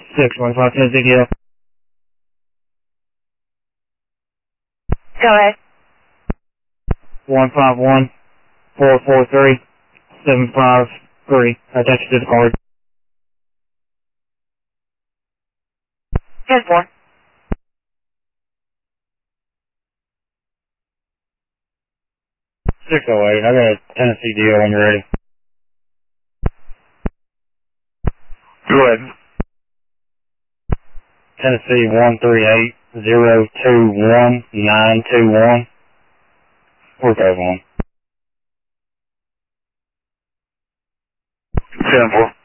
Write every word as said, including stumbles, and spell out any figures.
six one five Tennessee Deal. Go ahead. one five one, four four three, seven five three. Attach it to the card. ten four. six oh eight, I got a Tennessee Deal when you're ready. Go ahead. Tennessee one three eight zero two one nine two one. four five one. ten four.